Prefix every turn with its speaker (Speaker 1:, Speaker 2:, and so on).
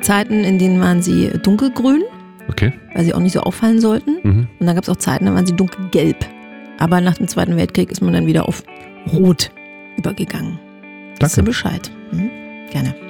Speaker 1: Zeiten, in denen waren sie dunkelgrün,
Speaker 2: Okay.
Speaker 1: weil sie auch nicht so auffallen sollten.
Speaker 2: Mhm.
Speaker 1: Und dann gab es auch Zeiten, da waren sie dunkelgelb. Aber nach dem Zweiten Weltkrieg ist man dann wieder auf Rot übergegangen. Weißt du
Speaker 2: Danke.
Speaker 1: Bescheid? Gerne.